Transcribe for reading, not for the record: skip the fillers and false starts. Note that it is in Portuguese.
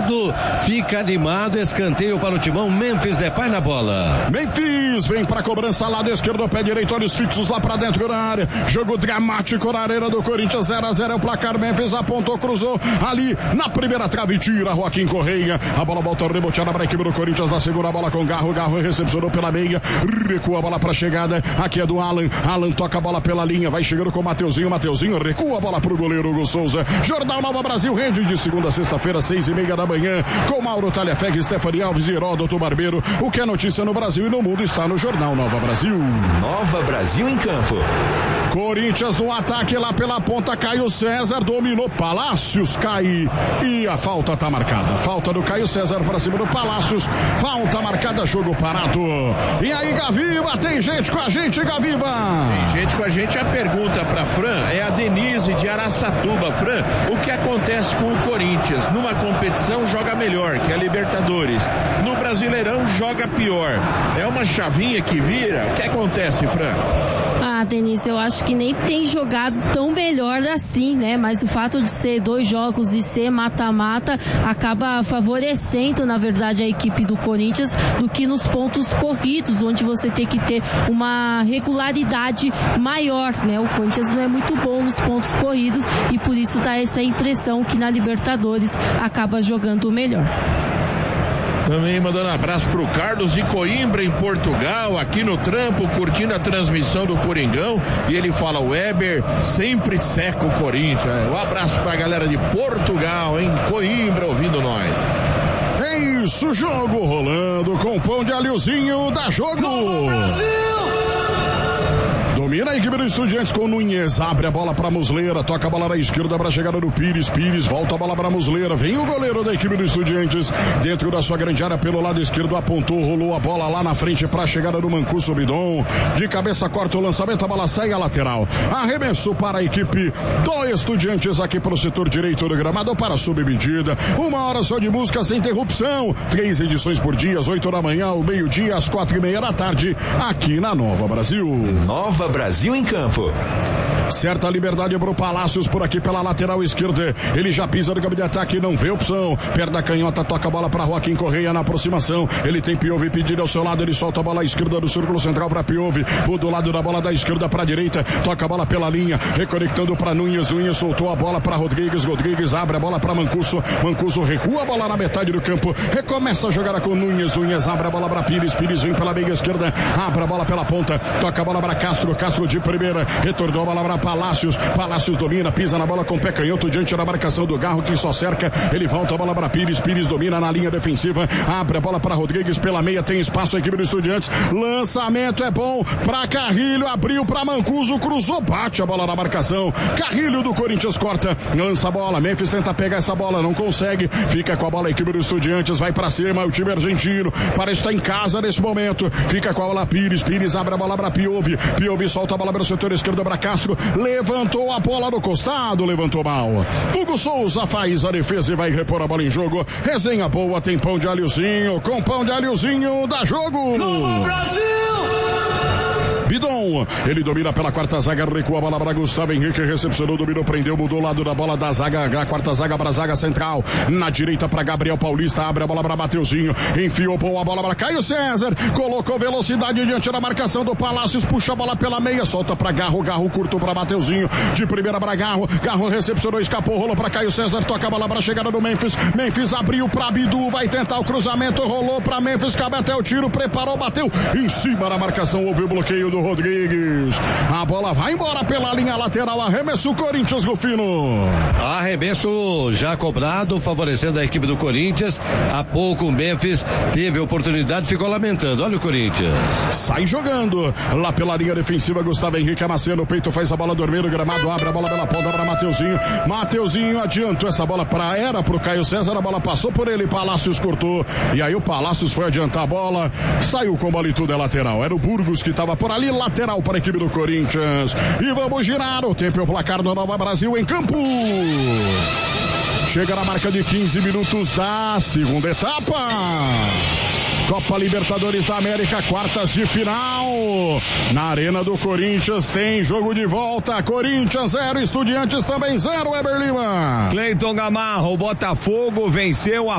cobrado, fica animado, escanteio para o Timão, Memphis Depay na bola. Memphis vem pra cobrança, lado esquerdo, pé direito, olhos fixos lá pra dentro da área, jogo dramático na arena do Corinthians, 0-0 é o placar, Memphis apontou, cruzou ali na primeira trave, tira Joaquim Correia, a bola volta reboteada para a equipe do Corinthians, na segunda bola com Garro recepcionou pela meia, recua a bola pra chegada, aqui é do Alan toca a bola pela linha, vai chegando com o Mateuzinho recua a bola pro goleiro Hugo Souza. Jornal Nova Brasil, rede de segunda a sexta-feira, 6:30 da manhã, com Mauro Talhafeg, Stephanie Alves e Heródoto Barbeiro. O que é notícia no Brasil e no mundo está no Jornal Nova Brasil. Nova Brasil em campo. Corinthians no ataque lá pela ponta, Caio César dominou, Palácios cai e a falta tá marcada. Falta do Caio César para cima do Palácios, falta marcada, jogo parado. E aí, Gaviva, tem gente com a gente, Gaviva? Tem gente com a gente, a pergunta pra Fran é a Denise de Araçatuba. Fran, o que acontece com o Corinthians? Numa competição joga melhor, que é a Libertadores. No Brasileirão joga pior. É uma chavinha que vira? O que acontece, Fran? Denise, eu acho que nem tem jogado tão melhor assim, né? Mas o fato de ser 2 jogos e ser mata-mata acaba favorecendo, na verdade, a equipe do Corinthians do que nos pontos corridos, onde você tem que ter uma regularidade maior, né? O Corinthians não é muito bom nos pontos corridos e por isso dá essa impressão que na Libertadores acaba jogando melhor. Também mandando abraço pro Carlos de Coimbra, em Portugal, aqui no trampo, curtindo a transmissão do Coringão. E ele fala, o Weber sempre seca o Corinthians. Um abraço pra galera de Portugal, em Coimbra, ouvindo nós. É isso, jogo rolando com pão de alhozinho, dá jogo! Novo Brasil! Domina a equipe do Estudiantes com Nunes, abre a bola pra Muslera, toca a bola na esquerda pra chegada do Pires, volta a bola pra Muslera, vem o goleiro da equipe do Estudiantes, dentro da sua grande área pelo lado esquerdo, apontou, rolou a bola lá na frente pra chegada do Mancuso Bidon, de cabeça corta o lançamento, a bola sai a lateral, arremesso para a equipe do Estudiantes aqui pro setor direito do gramado, para submedida, 1 hora só de música sem interrupção, 3 edições por dia, às 8 da manhã, ao meio-dia, às 4:30 da tarde, aqui na Nova Brasil. Nova Brasil em campo. Certa liberdade pro Palácios por aqui pela lateral esquerda. Ele já pisa no campo de ataque, não vê opção. Perda canhota, toca a bola para Joaquim Correia na aproximação. Ele tem Piove pedido ao seu lado, ele solta a bola à esquerda do círculo central para Piove. O do lado da bola da esquerda para a direita, toca a bola pela linha, reconectando para Nunes soltou a bola para Rodrigues abre a bola para Mancuso recua a bola na metade do campo, recomeça a jogada com Nunes abre a bola para Pires vem pela meia esquerda, abre a bola pela ponta, toca a bola para Castro de primeira, retornou a bola para Palácios domina, pisa na bola com o pé canhoto diante da marcação do Garro que só cerca, ele volta a bola para Pires domina na linha defensiva, abre a bola para Rodrigues pela meia, tem espaço a equipe do Estudiantes, lançamento é bom para Carrilho, abriu para Mancuso, cruzou, bate a bola na marcação, Carrilho do Corinthians corta, lança a bola, Memphis tenta pegar essa bola, não consegue, fica com a bola a equipe do Estudiantes, vai para cima, o time argentino, parece estar em casa nesse momento, fica com a bola Pires abre a bola para Piove solta a bola para o setor esquerdo para Castro, levantou a bola no costado, levantou mal. Hugo Souza faz a defesa e vai repor a bola em jogo. Resenha boa, tem pão de alhozinho, com pão de alhozinho dá jogo. Novo Brasil! Bidon, ele domina pela quarta zaga, recua a bola para Gustavo Henrique, recepcionou, dominou, prendeu, mudou o lado da bola da zaga, a quarta zaga para a zaga central, na direita para Gabriel Paulista, abre a bola para Mateuzinho, enfiou a bola para Caio César, colocou velocidade diante da marcação do Palácios, puxa a bola pela meia, solta para Garro curto para Mateuzinho, de primeira para Garro recepcionou, escapou, rolou para Caio César, toca a bola para a chegada do Memphis abriu para Bidu, vai tentar o cruzamento, rolou para Memphis, cabe até o tiro, preparou, bateu, em cima da marcação, houve o bloqueio do Rodrigues, a bola vai embora pela linha lateral, arremesso Corinthians, Rufino. Arremesso já cobrado, favorecendo a equipe do Corinthians. Há pouco o Memphis teve oportunidade, ficou lamentando. Olha o Corinthians. Sai jogando lá pela linha defensiva, Gustavo Henrique amacia no peito, faz a bola dormir no gramado, abre a bola pela ponta para Mateuzinho adiantou essa bola era pro Caio César, a bola passou por ele, Palácios cortou, e aí o Palácios foi adiantar a bola, saiu com bola e tudo, é lateral, era o Burgos que estava por ali, lateral para a equipe do Corinthians, e vamos girar o tempo e o placar do Nova Brasil em campo. Chega na marca de 15 minutos da segunda etapa. Copa Libertadores da América, quartas de final. Na Arena do Corinthians tem jogo de volta. Corinthians 0, Estudiantes também 0, Weber Lima. Cleiton Gamarra, o Botafogo venceu a